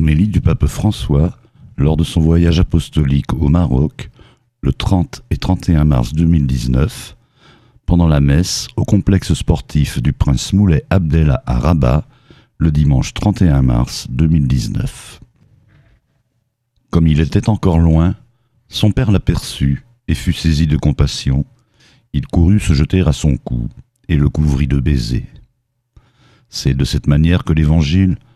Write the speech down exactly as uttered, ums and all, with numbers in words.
homélie du pape François lors de son voyage apostolique au Maroc le trente et trente et un mars deux mille dix-neuf, pendant la messe au complexe sportif du Prince Moulay Abdellah à Rabat le dimanche trente et un mars deux mille dix-neuf. Comme il était encore loin, son père l'aperçut et fut saisi de compassion. Il courut se jeter à son cou et le couvrit de baisers. C'est de cette manière que l'Évangile